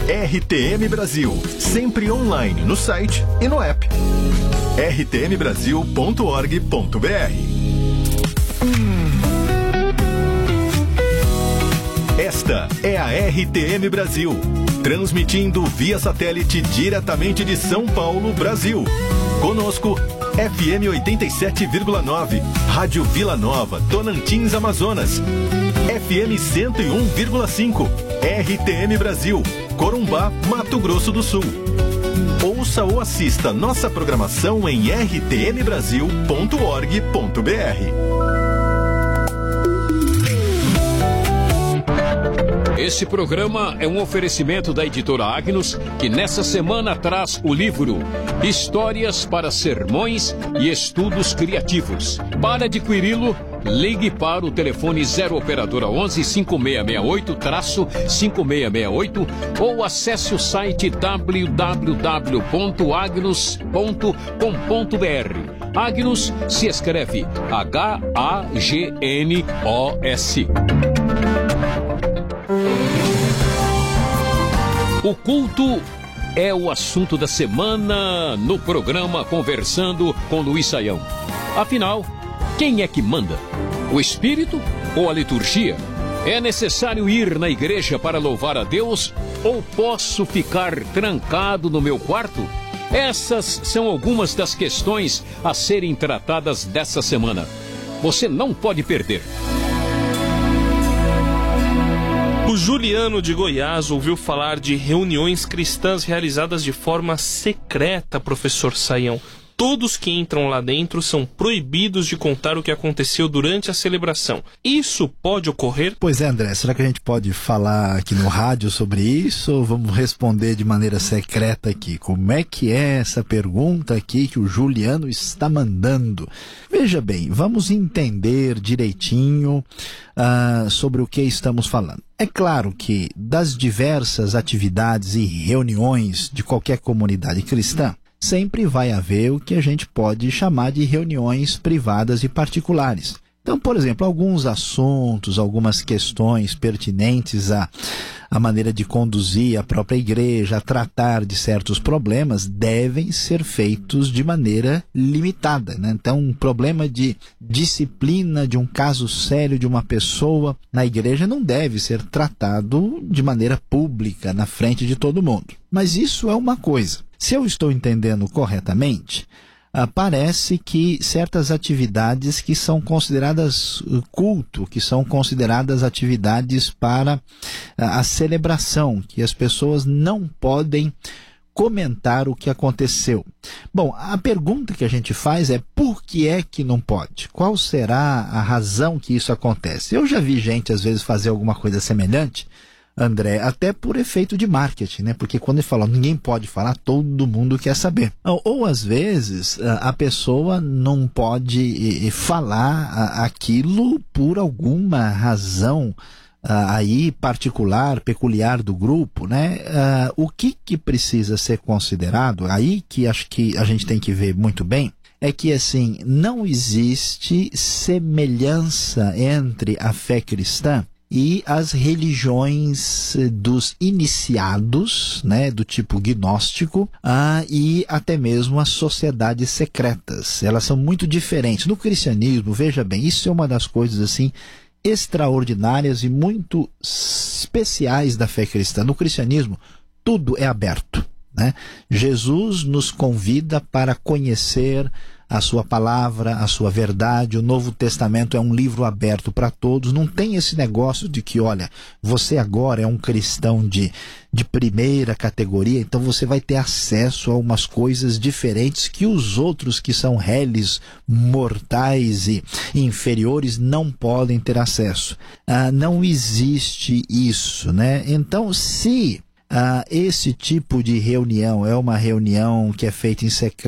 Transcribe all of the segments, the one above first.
RTM Brasil, sempre online no site e no app. rtmbrasil.org.br. Esta é a RTM Brasil, transmitindo via satélite diretamente de São Paulo, Brasil. Conosco, FM 87,9, Rádio Vila Nova, Tocantins, Amazonas. FM 101,5, RTM Brasil, Corumbá, Mato Grosso do Sul. Ouça ou assista nossa programação em rtmbrasil.org.br. Este programa é um oferecimento da editora Agnus, que nessa semana traz o livro Histórias para Sermões e Estudos Criativos. Para adquiri-lo, ligue para o telefone 0 operadora 11 5668-5668 ou acesse o site www.agnus.com.br. Agnus se escreve H-A-G-N-O-S. O culto é o assunto da semana no programa Conversando com Luiz Saião. Afinal, quem é que manda? O Espírito ou a liturgia? É necessário ir na igreja para louvar a Deus ou posso ficar trancado no meu quarto? Essas são algumas das questões a serem tratadas dessa semana. Você não pode perder. O Juliano de Goiás ouviu falar de reuniões cristãs realizadas de forma secreta, professor Saião. Todos que entram lá dentro são proibidos de contar o que aconteceu durante a celebração. Isso pode ocorrer? Pois é, André. Será que a gente pode falar aqui no rádio sobre isso ou vamos responder de maneira secreta aqui? Como é que é essa pergunta aqui que o Juliano está mandando? Veja bem, vamos entender direitinho sobre o que estamos falando. É claro que das diversas atividades e reuniões de qualquer comunidade cristã, sempre vai haver o que a gente pode chamar de reuniões privadas e particulares. Então, por exemplo, alguns assuntos, algumas questões pertinentes à maneira de conduzir a própria igreja, a tratar de certos problemas, devem ser feitos de maneira limitada, né? Então, um problema de disciplina, de um caso sério de uma pessoa na igreja não deve ser tratado de maneira pública, na frente de todo mundo. Mas isso é uma coisa. Se eu estou entendendo corretamente, parece que certas atividades que são consideradas culto, que são consideradas atividades para a celebração, que as pessoas não podem comentar o que aconteceu. Bom, a pergunta que a gente faz é por que é que não pode? Qual será a razão que isso acontece? Eu já vi gente às vezes fazer alguma coisa semelhante, André, até por efeito de marketing, né? Porque quando ele fala, ninguém pode falar, todo mundo quer saber. Ou às vezes, a pessoa não pode falar aquilo por alguma razão aí particular, peculiar do grupo, né? O que precisa ser considerado, aí que acho que a gente tem que ver muito bem, é que, assim, não existe semelhança entre a fé cristã e as religiões dos iniciados, né, do tipo gnóstico, e até mesmo as sociedades secretas. Elas são muito diferentes. No cristianismo, veja bem, isso é uma das coisas assim extraordinárias e muito especiais da fé cristã. No cristianismo, tudo é aberto, né? Jesus nos convida para conhecer a sua palavra, a sua verdade. O Novo Testamento é um livro aberto para todos. Não tem esse negócio de que, olha, você agora é um cristão de primeira categoria, então você vai ter acesso a umas coisas diferentes que os outros que são réis, mortais e inferiores não podem ter acesso. Não existe isso, né? Então, se esse tipo de reunião é uma reunião que é feita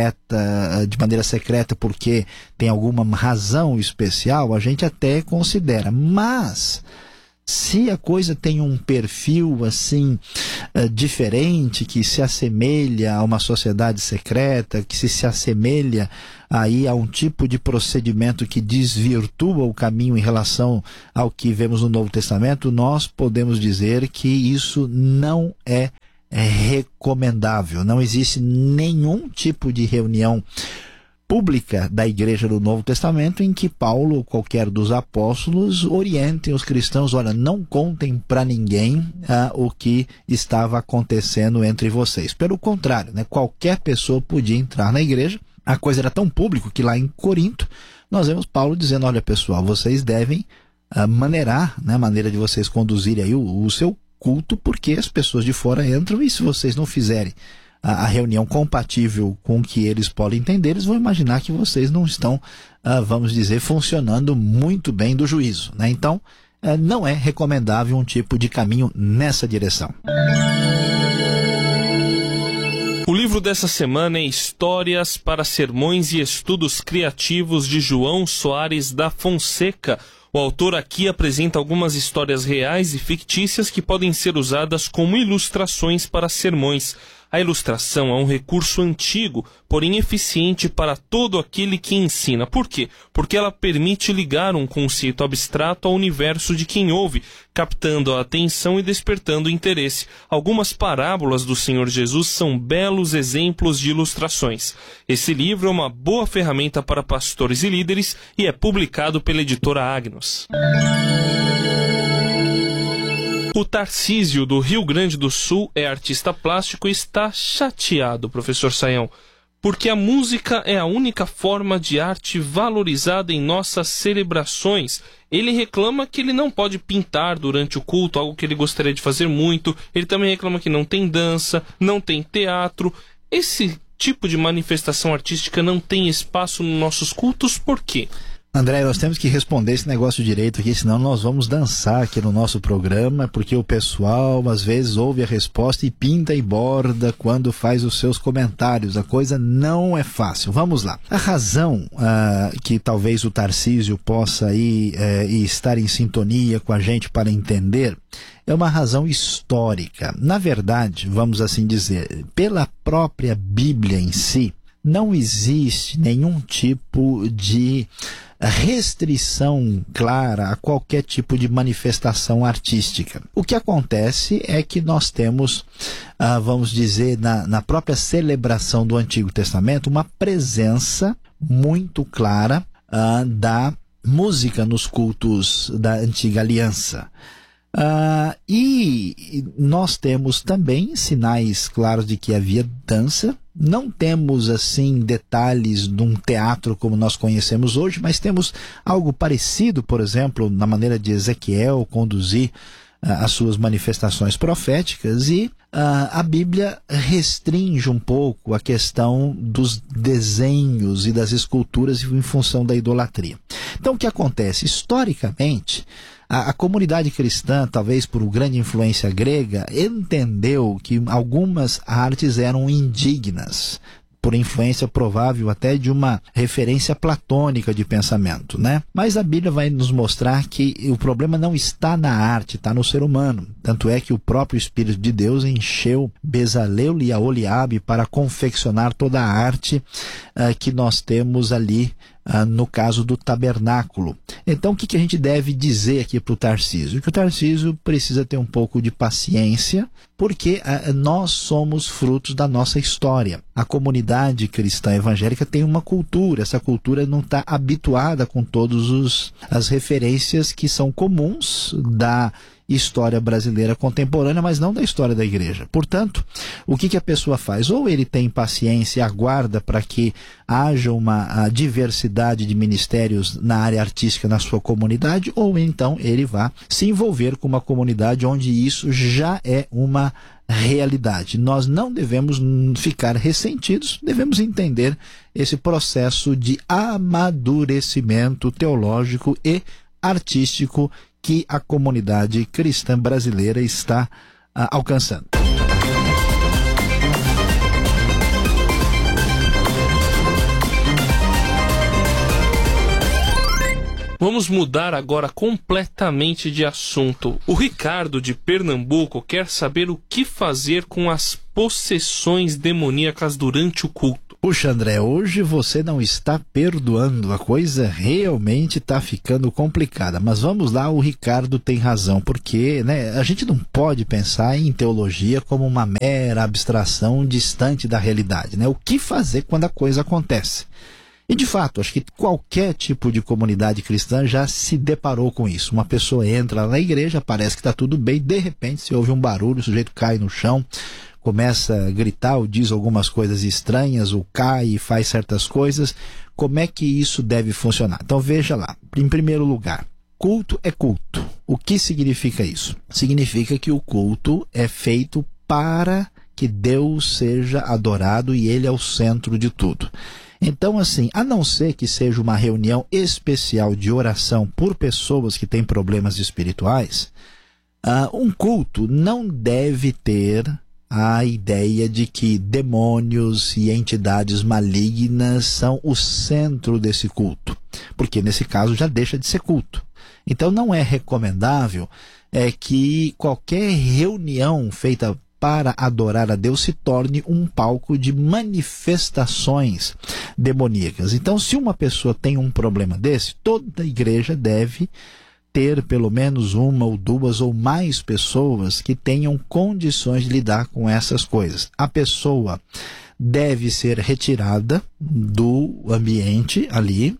de maneira secreta porque tem alguma razão especial, a gente até considera. Mas se a coisa tem um perfil assim diferente, que se assemelha a uma sociedade secreta, que se assemelha aí a um tipo de procedimento que desvirtua o caminho em relação ao que vemos no Novo Testamento, nós podemos dizer que isso não é recomendável. Não existe nenhum tipo de reunião pública da Igreja do Novo Testamento em que Paulo ou qualquer dos apóstolos orientem os cristãos: olha, não contem para ninguém o que estava acontecendo entre vocês. Pelo contrário, né, qualquer pessoa podia entrar na igreja. A coisa era tão pública que lá em Corinto nós vemos Paulo dizendo: olha pessoal, vocês devem maneirar, né, a maneira de vocês conduzirem aí o seu culto, porque as pessoas de fora entram e se vocês não fizerem a reunião compatível com o que eles podem entender, eles vão imaginar que vocês não estão, vamos dizer, funcionando muito bem do juízo, né? Então, não é recomendável um tipo de caminho nessa direção. O livro dessa semana é Histórias para Sermões e Estudos Criativos, de João Soares da Fonseca. O autor aqui apresenta algumas histórias reais e fictícias que podem ser usadas como ilustrações para sermões. A ilustração é um recurso antigo, porém eficiente para todo aquele que ensina. Por quê? Porque ela permite ligar um conceito abstrato ao universo de quem ouve, captando a atenção e despertando o interesse. Algumas parábolas do Senhor Jesus são belos exemplos de ilustrações. Esse livro é uma boa ferramenta para pastores e líderes e é publicado pela editora Agnos. O Tarcísio, do Rio Grande do Sul, é artista plástico e está chateado, professor Sayão, porque a música é a única forma de arte valorizada em nossas celebrações. Ele reclama que ele não pode pintar durante o culto, algo que ele gostaria de fazer muito. Ele também reclama que não tem dança, não tem teatro. Esse tipo de manifestação artística não tem espaço nos nossos cultos, por quê? André, nós temos que responder esse negócio direito aqui, senão nós vamos dançar aqui no nosso programa, porque o pessoal às vezes ouve a resposta e pinta e borda quando faz os seus comentários. A coisa não é fácil. Vamos lá. A razão que talvez o Tarcísio possa aí estar em sintonia com a gente para entender é uma razão histórica. Na verdade, vamos assim dizer, pela própria Bíblia em si, não existe nenhum tipo de restrição clara a qualquer tipo de manifestação artística. O que acontece é que nós temos, vamos dizer, na própria celebração do Antigo Testamento, uma presença muito clara da música nos cultos da Antiga Aliança. E nós temos também sinais claros de que havia dança. Não temos assim detalhes de um teatro como nós conhecemos hoje, mas temos algo parecido, por exemplo, na maneira de Ezequiel conduzir as suas manifestações proféticas, e a Bíblia restringe um pouco a questão dos desenhos e das esculturas em função da idolatria. Então o que acontece? Historicamente, a comunidade cristã, talvez por grande influência grega, entendeu que algumas artes eram indignas, por influência provável até de uma referência platônica de pensamento, né? Mas a Bíblia vai nos mostrar que o problema não está na arte, está no ser humano. Tanto é que o próprio Espírito de Deus encheu Bezalel e Aholiabe para confeccionar toda a arte que nós temos ali no caso do tabernáculo. Então, o que a gente deve dizer aqui para o Tarcísio? Que o Tarcísio precisa ter um pouco de paciência, porque nós somos frutos da nossa história. A comunidade cristã evangélica tem uma cultura, essa cultura não está habituada com todas as referências que são comuns da história brasileira contemporânea, mas não da história da igreja. Portanto, o que a pessoa faz? Ou ele tem paciência e aguarda para que haja uma diversidade de ministérios na área artística na sua comunidade, ou então ele vai se envolver com uma comunidade onde isso já é uma realidade. Nós não devemos ficar ressentidos, devemos entender esse processo de amadurecimento teológico e artístico que a comunidade cristã brasileira está alcançando. Vamos mudar agora completamente de assunto. O Ricardo, de Pernambuco, quer saber o que fazer com as possessões demoníacas durante o culto. Puxa, André, hoje você não está perdoando, a coisa realmente está ficando complicada. Mas vamos lá, o Ricardo tem razão, porque a gente não pode pensar em teologia como uma mera abstração distante da realidade. O que fazer quando a coisa acontece? E de fato, acho que qualquer tipo de comunidade cristã já se deparou com isso. Uma pessoa entra na igreja, parece que está tudo bem, de repente se ouve um barulho, o sujeito cai no chão, começa a gritar ou diz algumas coisas estranhas, ou cai e faz certas coisas. Como é que isso deve funcionar? Então veja lá, em primeiro lugar, culto é culto. O que significa isso? Significa que o culto é feito para que Deus seja adorado e Ele é o centro de tudo. Então, assim, a não ser que seja uma reunião especial de oração por pessoas que têm problemas espirituais, um culto não deve ter a ideia de que demônios e entidades malignas são o centro desse culto, porque nesse caso já deixa de ser culto. Então não é recomendável que qualquer reunião feita para adorar a Deus se torne um palco de manifestações demoníacas. Então, se uma pessoa tem um problema desse, toda a igreja deve ter pelo menos uma ou duas ou mais pessoas que tenham condições de lidar com essas coisas. A pessoa deve ser retirada do ambiente ali,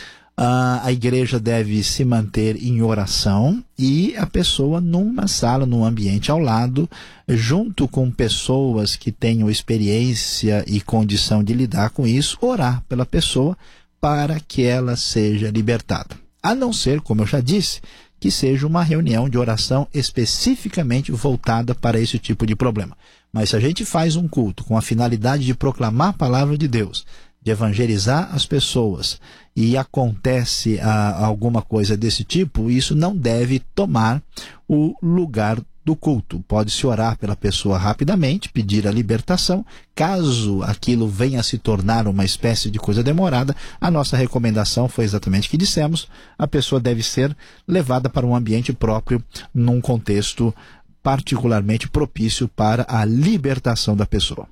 a igreja deve se manter em oração e a pessoa numa sala, num ambiente ao lado, junto com pessoas que tenham experiência e condição de lidar com isso, orar pela pessoa para que ela seja libertada. A não ser, como eu já disse, que seja uma reunião de oração especificamente voltada para esse tipo de problema. Mas se a gente faz um culto com a finalidade de proclamar a palavra de Deus, de evangelizar as pessoas, e acontece alguma coisa desse tipo, isso não deve tomar o lugar do culto. Pode-se orar pela pessoa rapidamente, pedir a libertação. Caso aquilo venha a se tornar uma espécie de coisa demorada, a nossa recomendação foi exatamente o que dissemos: a pessoa deve ser levada para um ambiente próprio, num contexto particularmente propício para a libertação da pessoa.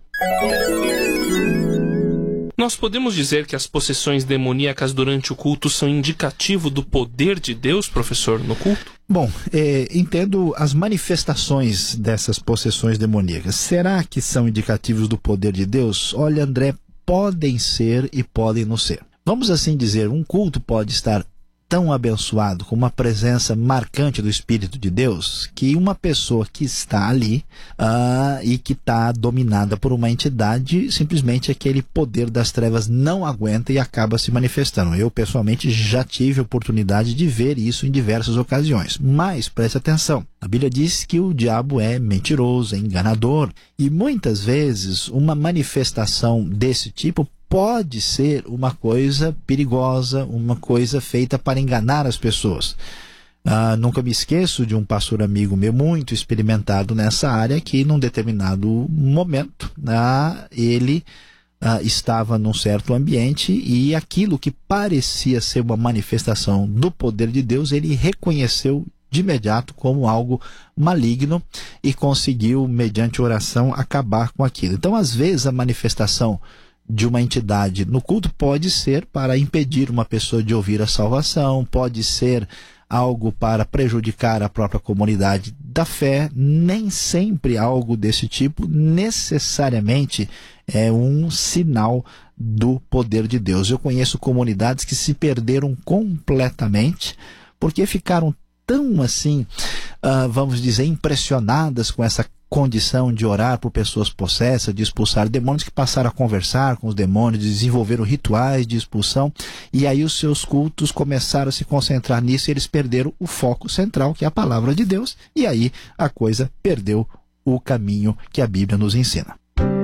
Nós podemos dizer que as possessões demoníacas durante o culto são indicativo do poder de Deus, professor, no culto? Bom, entendo as manifestações dessas possessões demoníacas. Será que são indicativos do poder de Deus? Olha, André, podem ser e podem não ser. Vamos assim dizer, um culto pode estar tão abençoado, com uma presença marcante do Espírito de Deus, que uma pessoa que está ali e que está dominada por uma entidade, simplesmente aquele poder das trevas não aguenta e acaba se manifestando. Eu, pessoalmente, já tive a oportunidade de ver isso em diversas ocasiões. Mas, preste atenção, a Bíblia diz que o diabo é mentiroso, é enganador, e muitas vezes uma manifestação desse tipo pode ser uma coisa perigosa, uma coisa feita para enganar as pessoas. Nunca me esqueço de um pastor amigo meu muito experimentado nessa área, que num determinado momento ele estava num certo ambiente e aquilo que parecia ser uma manifestação do poder de Deus, ele reconheceu de imediato como algo maligno e conseguiu, mediante oração, acabar com aquilo. Então, às vezes, a manifestação de uma entidade no culto pode ser para impedir uma pessoa de ouvir a salvação, pode ser algo para prejudicar a própria comunidade da fé. Nem sempre algo desse tipo necessariamente é um sinal do poder de Deus. Eu conheço comunidades que se perderam completamente porque ficaram tão assim, vamos dizer, impressionadas com essa condição de orar por pessoas possessas, de expulsar demônios, que passaram a conversar com os demônios, desenvolveram rituais de expulsão, e aí os seus cultos começaram a se concentrar nisso e eles perderam o foco central, que é a palavra de Deus, e aí a coisa perdeu o caminho que a Bíblia nos ensina.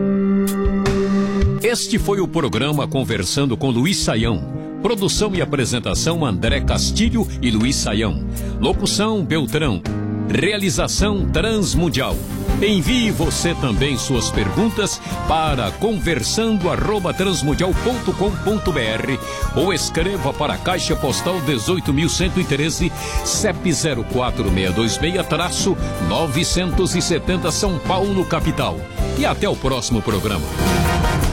Este foi o programa Conversando com Luiz Saião. Produção e apresentação André Castilho e Luiz Saião. Locução Beltrão. Realização Transmundial. Envie você também suas perguntas para conversando@transmundial.com.br ou escreva para a Caixa Postal 18.113, CEP 04626-970 São Paulo, capital. E até o próximo programa.